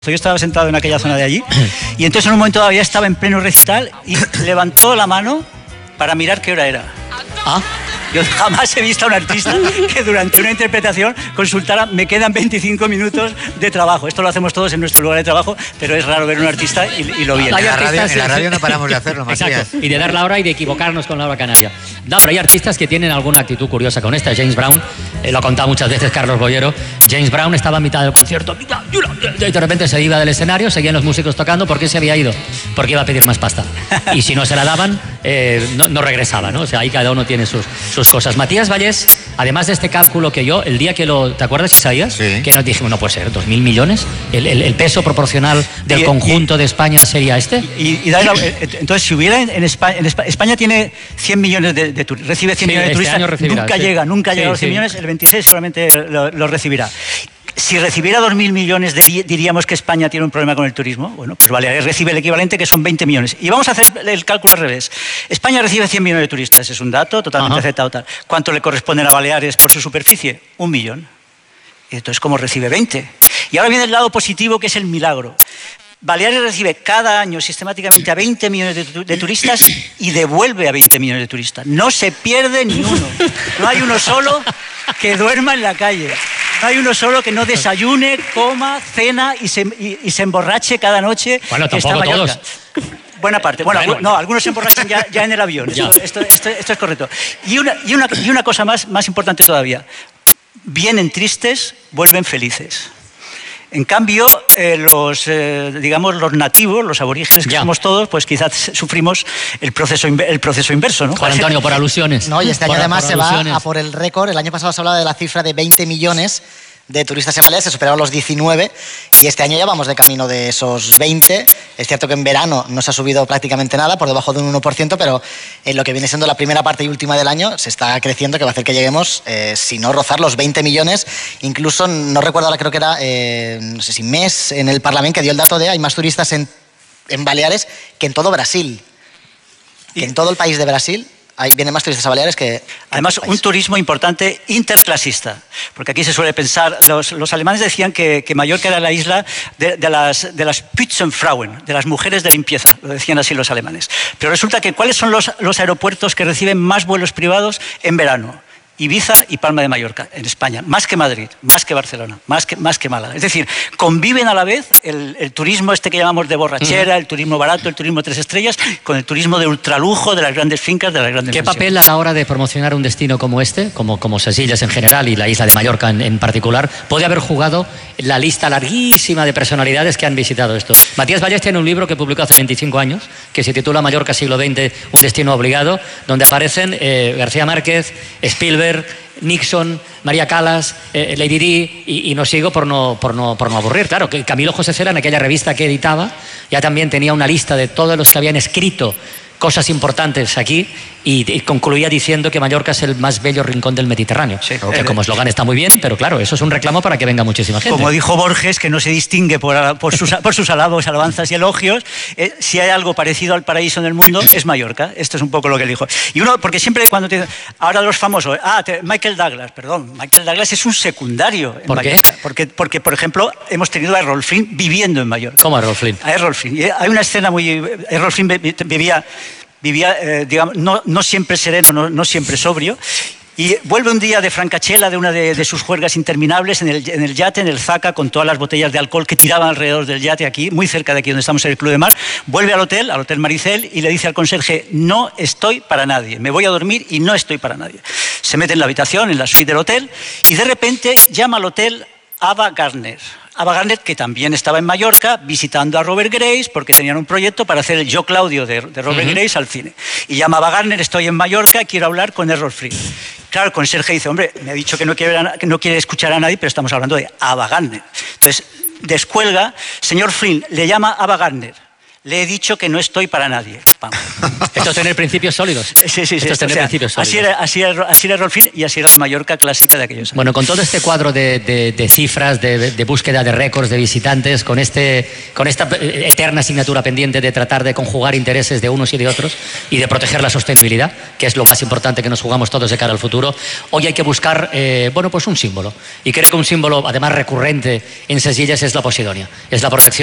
Yo estaba sentado en aquella zona de allí y entonces en un momento todavía estaba en pleno recital y levantó la mano para mirar qué hora era. Yo jamás he visto a un artista que durante una interpretación consultara, me quedan 25 minutos de trabajo. Esto lo hacemos todos en nuestro lugar de trabajo, pero es raro ver a un artista y lo bien. En la radio no paramos de hacerlo, Matías. Exacto, y de dar la hora y de equivocarnos con la hora canaria. No, pero hay artistas que tienen alguna actitud curiosa con esta. James Brown, lo ha contado muchas veces Carlos Boyero. James Brown estaba a mitad del concierto y de repente se iba del escenario, seguían los músicos tocando. ¿Por qué se había ido? Porque iba a pedir más pasta. Y si no se la daban, no regresaba, ¿no? O sea, ahí cada uno tiene sus cosas. Matías Vallés, además de este cálculo que yo, el día que ¿te acuerdas, Isaías? Sí. Que nos dijimos, no puede ser, 2.000 millones. El peso proporcional del conjunto de España sería este. Entonces, si hubiera en España tiene 100 millones de turistas, recibe 100 millones de turistas, nunca llega a los 100 millones, el 26 solamente lo recibirá. Si recibiera 2.000 millones, diríamos que España tiene un problema con el turismo. Bueno, pues Baleares recibe el equivalente, que son 20 millones. Y vamos a hacer el cálculo al revés. España recibe 100 millones de turistas, es un dato totalmente aceptado. Tal. ¿Cuánto le corresponden a Baleares por su superficie? 1 millón. Y entonces, ¿cómo recibe 20? Y ahora viene el lado positivo, que es el milagro. Baleares recibe cada año sistemáticamente a 20 millones de turistas y devuelve a 20 millones de turistas. No se pierde ni uno. No hay uno solo que duerma en la calle. No hay uno solo que no desayune, coma, cena y se emborrache cada noche. Bueno, que está en tampoco Mallorca. todos. Buena parte. Bueno, no, algunos se emborrachan ya en el avión. Esto es correcto. Y una cosa más importante todavía. Vienen tristes, vuelven felices. En cambio, los nativos, los aborígenes que somos todos, pues quizás sufrimos el proceso inverso, ¿no? Juan Antonio, por alusiones. No, y este año además se va a por el récord. El año pasado se hablaba de la cifra de 20 millones de turistas en Baleares, se superaron los 19 y este año ya vamos de camino de esos 20. Es cierto que en verano no se ha subido prácticamente nada, por debajo de un 1%, pero en lo que viene siendo la primera parte y última del año se está creciendo, que va a hacer que lleguemos, si no rozar los 20 millones. Incluso, no recuerdo ahora, creo que era, no sé si Mes en el Parlamento, que dio el dato de hay más turistas en Baleares que en todo Brasil. Que en todo el país de Brasil vienen más turistas a Baleares que... Además, un turismo importante interclasista, porque aquí se suele pensar, los alemanes decían que Mallorca era la isla de las Putzfrauen, de las mujeres de limpieza, lo decían así los alemanes. Pero resulta que ¿cuáles son los aeropuertos que reciben más vuelos privados en verano? Ibiza y Palma de Mallorca, en España, más que Madrid, más que Barcelona, más que Málaga. Es decir, conviven a la vez el turismo este que llamamos de borrachera, el turismo barato, el turismo 3 estrellas, con el turismo de ultralujo, de las grandes fincas, de las grandes ¿Qué mansiones. papel a la hora de promocionar un destino como este, como Sesillas en general y la isla de Mallorca en particular, puede haber jugado la lista larguísima de personalidades que han visitado esto? Matías Vallés tiene un libro que publicó hace 25 años, que se titula Mallorca siglo XX, un destino obligado, donde aparecen García Márquez, Spielberg, Nixon, María Callas, Lady Di, y no sigo por no aburrir. Claro, que Camilo José Cela, en aquella revista que editaba, ya también tenía una lista de todos los que habían escrito cosas importantes aquí y concluía diciendo que Mallorca es el más bello rincón del Mediterráneo. Sí, que como eslogan está muy bien, pero claro, eso es un reclamo para que venga muchísima gente. Como dijo Borges, que no se distingue por sus halagos, alabanzas y elogios, si hay algo parecido al paraíso en el mundo, es Mallorca. Esto es un poco lo que él dijo. Y uno, porque siempre cuando ahora los famosos, Michael Douglas es un secundario en Mallorca. Porque, por ejemplo, hemos tenido a Errol Flynn viviendo en Mallorca. ¿Cómo Errol Flynn? A Errol Flynn. Hay una escena Errol Flynn vivía digamos, no siempre sereno, no siempre sobrio, y vuelve un día de Francachela, de una de sus juergas interminables, en el yate, en el Zaca, con todas las botellas de alcohol que tiraban alrededor del yate, aquí, muy cerca de aquí donde estamos en el Club de Mar. Vuelve al hotel Maricel, y le dice al conserje: no estoy para nadie, me voy a dormir y no estoy para nadie. Se mete en la habitación, en la suite del hotel, y de repente llama al hotel Ava Gardner, que también estaba en Mallorca visitando a Robert Grace, porque tenían un proyecto para hacer el Yo Claudio de Robert Grace al cine. Y llama a Ava Gardner: estoy en Mallorca, quiero hablar con Errol Flynn. Claro, el conserje dice: hombre, me ha dicho que no quiere escuchar a nadie, pero estamos hablando de Ava Gardner. Entonces, descuelga, señor Flynn, le llama a Ava Gardner. Le he dicho que no estoy para nadie. Vamos. Esto es tener principios sólidos. Sí. Esto es tener principios sólidos. Así era Rolfín y así era la Mallorca clásica de aquellos años. Bueno, con todo este cuadro de cifras, de búsqueda de récords, de visitantes, con esta eterna asignatura pendiente de tratar de conjugar intereses de unos y de otros y de proteger la sostenibilidad, que es lo más importante que nos jugamos todos de cara al futuro, hoy hay que buscar, pues un símbolo. Y creo que un símbolo, además recurrente en Sesillas, es la Posidonia. Es la protección